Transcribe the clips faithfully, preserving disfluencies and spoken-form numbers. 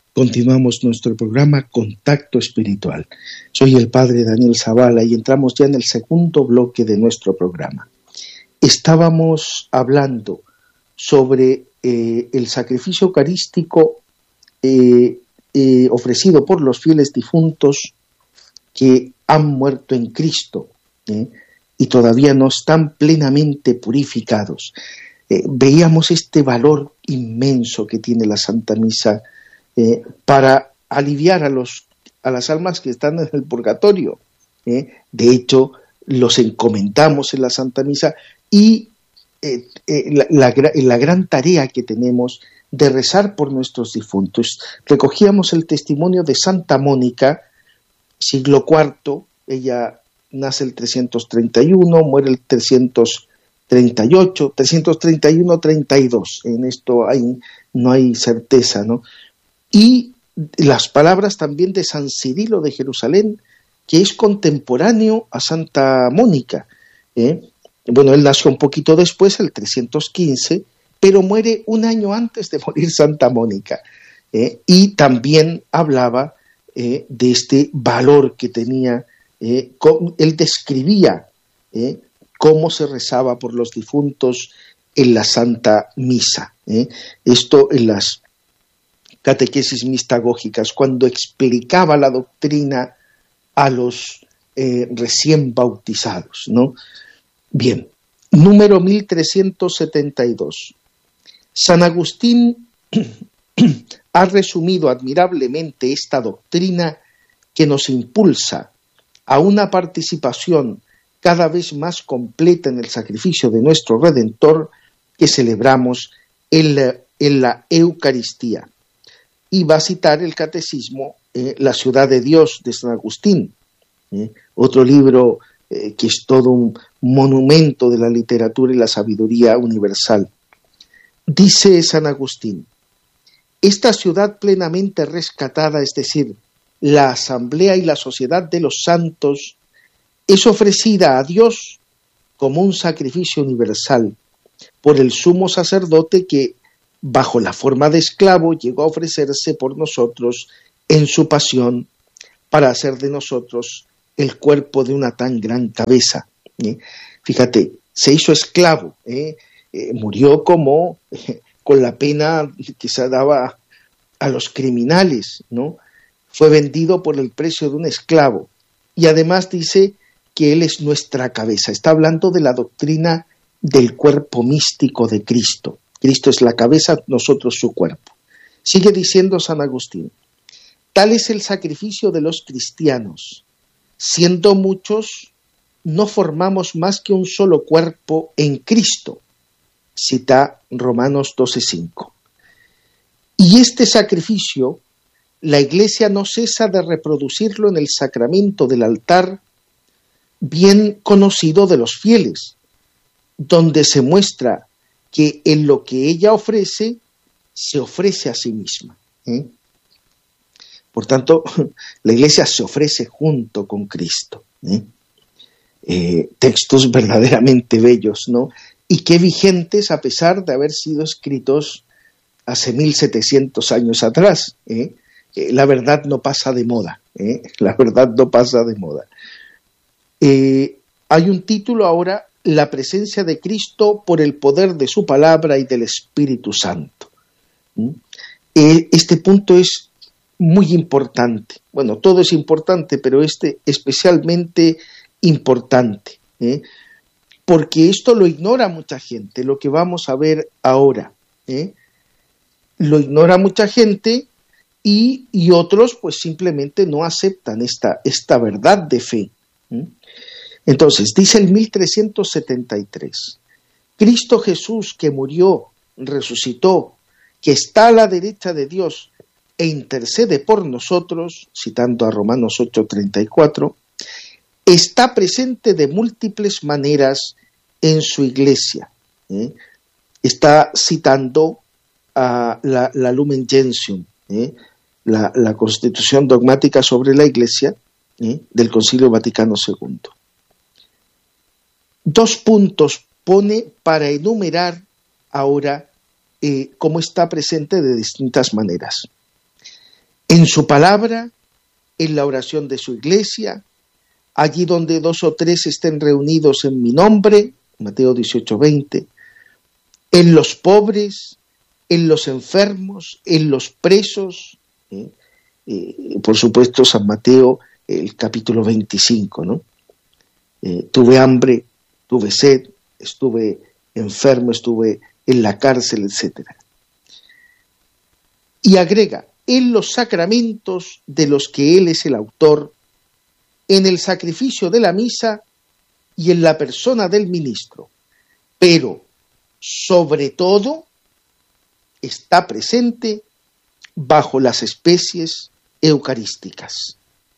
Continuamos nuestro programa Contacto Espiritual. Soy el Padre Daniel Zavala y entramos ya en el segundo bloque de nuestro programa. Estábamos hablando sobre eh, el sacrificio eucarístico eh, eh, ofrecido por los fieles difuntos que han muerto en Cristo ¿eh? y todavía no están plenamente purificados. Eh, veíamos este valor inmenso que tiene la Santa Misa eh, para aliviar a, los, a las almas que están en el purgatorio. ¿eh? De hecho, los encomendamos en la Santa Misa y eh, eh, la, la, la gran tarea que tenemos de rezar por nuestros difuntos. Recogíamos el testimonio de Santa Mónica, siglo cuarto, ella nace el trescientos treinta y uno, muere el trescientos treinta y ocho, trescientos treinta y uno treinta y dos, en esto hay, no hay certeza, ¿no? Y las palabras también de San Cirilo de Jerusalén, que es contemporáneo a Santa Mónica. ¿eh? Bueno, él nació un poquito después, el trescientos quince, pero muere un año antes de morir Santa Mónica. ¿eh? Y también hablaba eh, de este valor que tenía, eh, con, él describía eh, cómo se rezaba por los difuntos en la Santa Misa. ¿eh? Esto en las catequesis mistagógicas, cuando explicaba la doctrina a los eh, recién bautizados, ¿no? Bien, número mil trescientos setenta y dos. San Agustín ha resumido admirablemente esta doctrina que nos impulsa a una participación cada vez más completa en el sacrificio de nuestro Redentor que celebramos en la, en la Eucaristía. Y va a citar el Catecismo, eh, La ciudad de Dios, de San Agustín, eh, otro libro eh, que es todo un monumento de la literatura y la sabiduría universal. Dice San Agustín: esta ciudad plenamente rescatada, es decir, la asamblea y la sociedad de los santos, es ofrecida a Dios como un sacrificio universal por el sumo sacerdote que, bajo la forma de esclavo, llegó a ofrecerse por nosotros en su pasión para hacer de nosotros el cuerpo de una tan gran cabeza. ¿eh? Fíjate, se hizo esclavo, ¿eh? Eh, murió como eh, con la pena que se daba a los criminales, ¿no? Fue vendido por el precio de un esclavo y además dice que él es nuestra cabeza. Está hablando de la doctrina del cuerpo místico de Cristo. Cristo es la cabeza, nosotros su cuerpo. Sigue diciendo San Agustín: tal es el sacrificio de los cristianos. Siendo muchos, no formamos más que un solo cuerpo en Cristo. Cita Romanos doce cinco. Y este sacrificio, la Iglesia no cesa de reproducirlo en el sacramento del altar, bien conocido de los fieles, donde se muestra que en lo que ella ofrece, se ofrece a sí misma. ¿eh? Por tanto, la Iglesia se ofrece junto con Cristo. ¿eh? Eh, textos verdaderamente bellos, ¿no? Y qué vigentes a pesar de haber sido escritos hace mil setecientos años atrás. ¿eh? Eh, la verdad no pasa de moda. ¿eh? La verdad no pasa de moda. Eh, hay un título ahora: la presencia de Cristo por el poder de su palabra y del Espíritu Santo. Este punto es muy importante. Bueno, todo es importante, pero este especialmente importante, ¿eh? porque esto lo ignora mucha gente, lo que vamos a ver ahora. ¿eh? Lo ignora mucha gente y, y otros pues simplemente no aceptan esta, esta verdad de fe. ¿eh? Entonces, dice el mil trescientos setenta y tres, Cristo Jesús, que murió, resucitó, que está a la derecha de Dios e intercede por nosotros, citando a Romanos ocho treinta y cuatro, está presente de múltiples maneras en su Iglesia. ¿eh? Está citando a la, la Lumen Gentium, ¿eh? la, la Constitución dogmática sobre la Iglesia ¿eh? del Concilio Vaticano segundo. Dos puntos pone para enumerar ahora eh, cómo está presente de distintas maneras. en su palabra, en la oración de su iglesia, allí donde dos o tres estén reunidos en mi nombre, Mateo dieciocho veinte, en los pobres, en los enfermos, en los presos, ¿eh? Eh, por supuesto San Mateo, el capítulo veinticinco, ¿no? Eh, tuve hambre, tuve sed, estuve enfermo, estuve en la cárcel, etcétera. Y agrega, en los sacramentos de los que Él es el autor, en el sacrificio de la misa y en la persona del ministro, pero sobre todo está presente bajo las especies eucarísticas.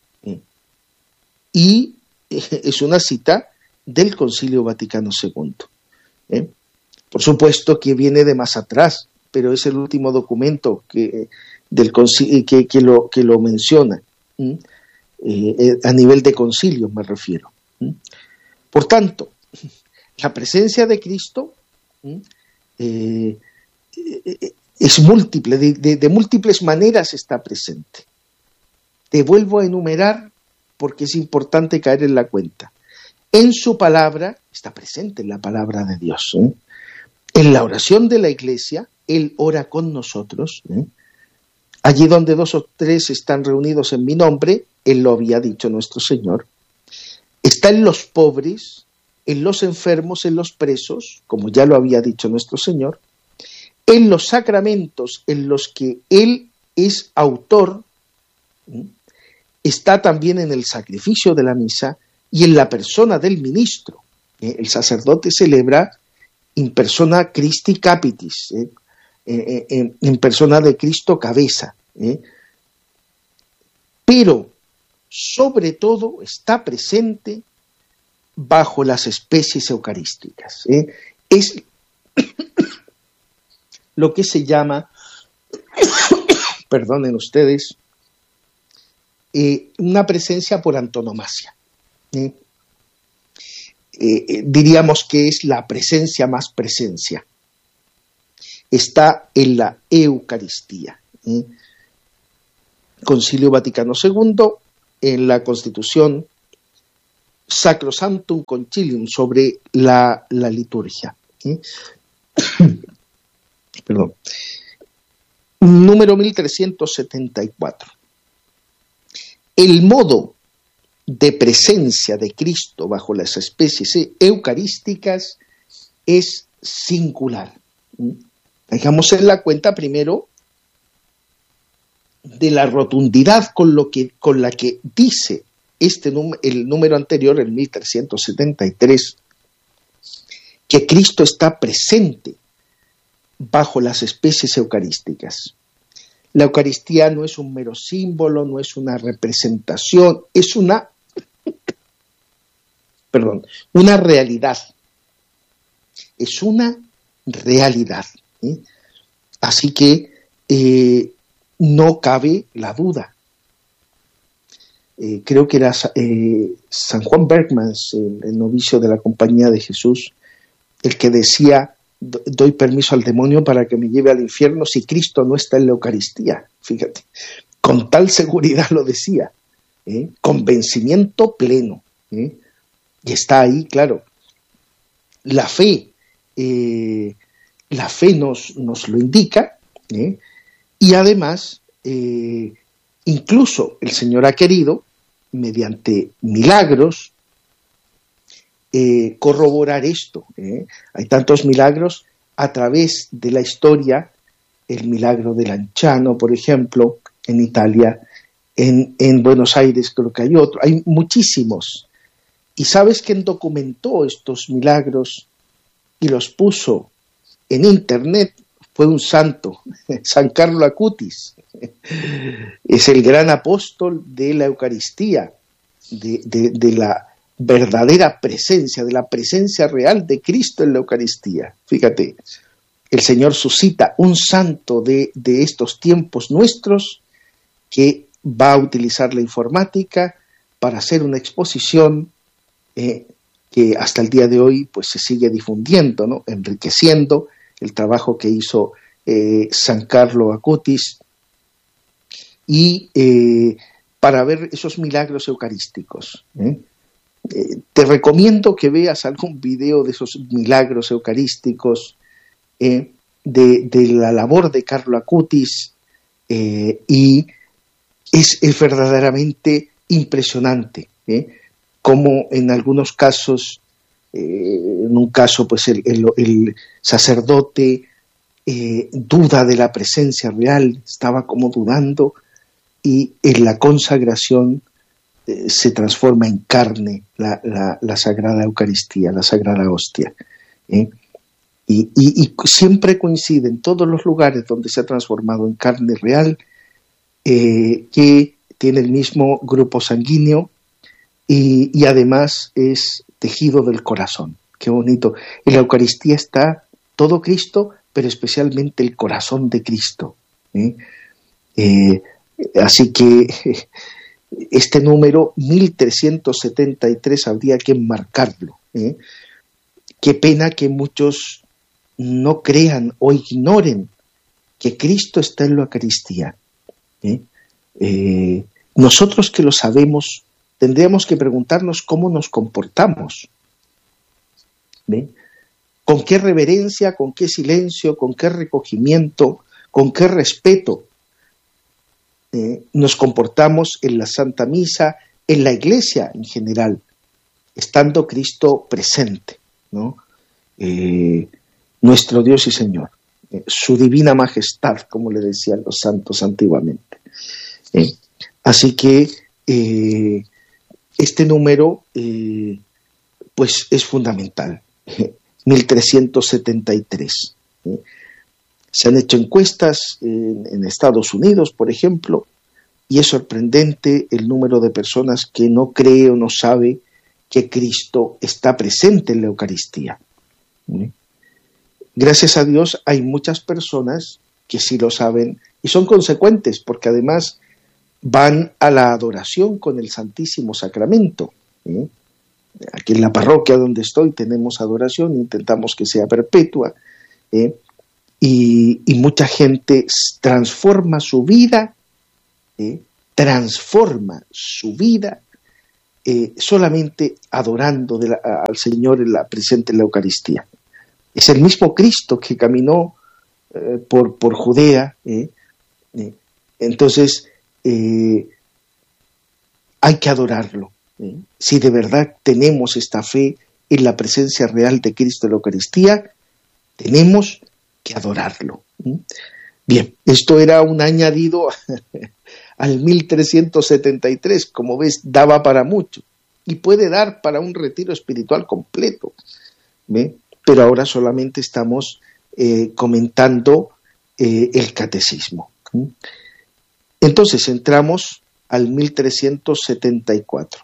Y es una cita del Concilio Vaticano segundo. ¿Eh? Por supuesto que viene de más atrás, pero es el último documento que, del que, que, lo, que lo menciona. ¿Mm? Eh, a nivel de concilio me refiero. ¿Mm? Por tanto, la presencia de Cristo ¿Mm? eh, eh, es múltiple, de, de, de múltiples maneras está presente. Te vuelvo a enumerar porque es importante caer en la cuenta. En su palabra, está presente en la palabra de Dios. ¿eh? En la oración de la iglesia, Él ora con nosotros. ¿eh? Allí donde dos o tres están reunidos en mi nombre, Él lo había dicho nuestro Señor. Está en los pobres, en los enfermos, en los presos, como ya lo había dicho nuestro Señor. En los sacramentos en los que Él es autor, ¿eh? Está también en el sacrificio de la misa y en la persona del ministro. ¿eh? El sacerdote celebra in persona Christi capitis, ¿eh? eh, eh, en persona de Cristo cabeza. ¿eh? Pero, sobre todo, está presente bajo las especies eucarísticas. ¿eh? Es lo que se llama, perdonen ustedes, Eh, una presencia por antonomasia. ¿eh? Eh, diríamos que es la presencia más presencia. Está en la Eucaristía. ¿eh? Concilio Vaticano segundo, en la Constitución Sacrosanctum Concilium sobre la, la liturgia. ¿eh? Perdón. Número mil trescientos setenta y cuatro. El modo de presencia de Cristo bajo las especies eucarísticas es singular. Dejamos en la cuenta primero de la rotundidad con, lo que, con la que dice este el número anterior, el mil trescientos setenta y tres, que Cristo está presente bajo las especies eucarísticas. La Eucaristía no es un mero símbolo, no es una representación, es una, perdón, una realidad. Es una realidad. ¿eh? Así que eh, no cabe la duda. Eh, creo que era eh, San Juan Bergman, el, el novicio de la Compañía de Jesús, el que decía: doy permiso al demonio para que me lleve al infierno si Cristo no está en la Eucaristía. Fíjate, con tal seguridad lo decía, ¿eh? Convencimiento pleno. ¿eh? Y está ahí, claro. La fe, eh, la fe nos, nos lo indica, ¿eh? y además, eh, incluso el Señor ha querido, mediante milagros, Eh, corroborar esto. ¿eh? Hay tantos milagros a través de la historia, el milagro de Lanciano, por ejemplo, en Italia, en, en Buenos Aires creo que hay otro, hay muchísimos. Y sabes quién documentó estos milagros y los puso en internet, fue un santo, San Carlo Acutis. Es el gran apóstol de la Eucaristía, de, de, de la verdadera presencia, de la presencia real de Cristo en la Eucaristía. Fíjate, el Señor suscita un santo de, de estos tiempos nuestros que va a utilizar la informática para hacer una exposición eh, que hasta el día de hoy pues se sigue difundiendo, ¿no? Enriqueciendo el trabajo que hizo eh, San Carlo Acutis. y eh, para ver esos milagros eucarísticos. ¿eh? Eh, te recomiendo que veas algún video de esos milagros eucarísticos, eh, de, de la labor de Carlo Acutis, eh, y es, es verdaderamente impresionante, ¿eh? Como en algunos casos, eh, en un caso pues el, el, el sacerdote eh, duda de la presencia real, estaba como dudando, y en la consagración eh, se transforma en carne la, la, la Sagrada Eucaristía, la Sagrada Hostia. ¿eh? Y, y, y siempre coincide en todos los lugares donde se ha transformado en carne real, eh, que tiene el mismo grupo sanguíneo y, y además es tejido del corazón. Qué bonito. En la Eucaristía está todo Cristo, pero especialmente el corazón de Cristo. ¿eh? Eh, así que este número mil trescientos setenta y tres habría que enmarcarlo. ¿eh? Qué pena que muchos no crean o ignoren que Cristo está en la Eucaristía. ¿eh? Eh, nosotros que lo sabemos, tendríamos que preguntarnos cómo nos comportamos. ¿eh? ¿Con qué reverencia, con qué silencio, con qué recogimiento, con qué respeto eh, nos comportamos en la Santa Misa, en la Iglesia en general, estando Cristo presente, ¿no? Eh, nuestro Dios y Señor, eh, su divina majestad, como le decían los santos antiguamente. Eh, así que eh, este número eh, pues es fundamental, eh, mil trescientos setenta y tres. Eh. Se han hecho encuestas en, en Estados Unidos, por ejemplo, y es sorprendente el número de personas que no cree o no sabe que Cristo está presente en la Eucaristía. ¿eh? Gracias a Dios hay muchas personas que sí lo saben y son consecuentes, porque además van a la adoración con el Santísimo Sacramento. ¿eh? Aquí en la parroquia donde estoy tenemos adoración, intentamos que sea perpetua, ¿eh? y, y mucha gente transforma su vida, ¿eh? transforma su vida eh, solamente adorando de la, al Señor en la, presente en la Eucaristía. Es el mismo Cristo que caminó eh, por, por Judea. ¿eh? Eh, entonces, eh, hay que adorarlo. ¿eh? Si de verdad tenemos esta fe en la presencia real de Cristo en la Eucaristía, tenemos que adorarlo. ¿eh? Bien, esto era un añadido al mil trescientos setenta y tres. Como ves, daba para mucho. Y puede dar para un retiro espiritual completo. ¿eh? Pero ahora solamente estamos eh, comentando eh, el catecismo. Entonces entramos al mil trescientos setenta y cuatro.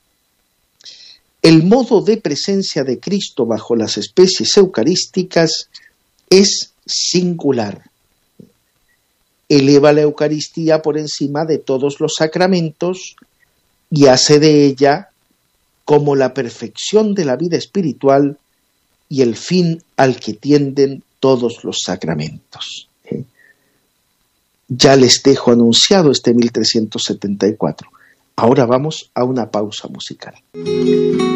El modo de presencia de Cristo bajo las especies eucarísticas es singular. Eleva la Eucaristía por encima de todos los sacramentos y hace de ella como la perfección de la vida espiritual y el fin al que tienden todos los sacramentos. ¿eh? Ya les dejo anunciado este mil trescientos setenta y cuatro. Ahora vamos a una pausa musical.